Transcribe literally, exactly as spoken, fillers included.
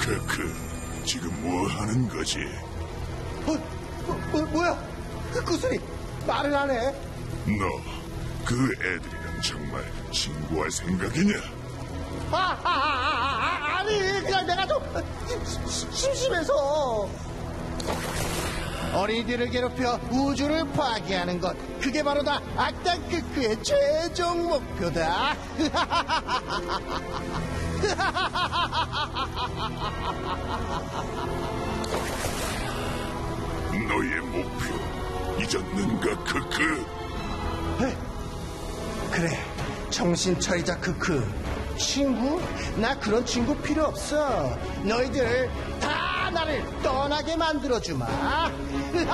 크크, 지금 뭐 하는 거지? 어, 어, 뭐, 뭐야? 그 소리 말을 안 해? 너 그 애들이랑 정말 친구할 생각이냐? 아, 아, 아, 아, 아, 아니 그냥 내가 좀 시- 심심해서. 어린이들을 괴롭혀 우주를 파괴하는 것, 그게 바로 다 악당 크크의 최종 목표다. 너의 목표 잊었는가, 크크? 그래, 정신 차리자 크크. 친구? 나 그런 친구 필요 없어. 너희들 다 나를 떠나게 만들어주마.